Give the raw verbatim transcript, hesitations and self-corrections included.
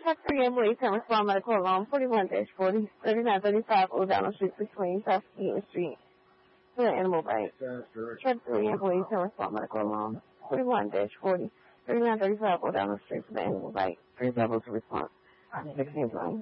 Check three ambulance and respond medical alarm forty-one dash forty, thirty-nine thirty-five Old Down Street between South Eaton Street. To the animal bite. Check three ambulance and respond medical alarm forty-one dash forty, thirty-nine thirty-five Old Down Street to the animal bite. Three levels of response. sixteen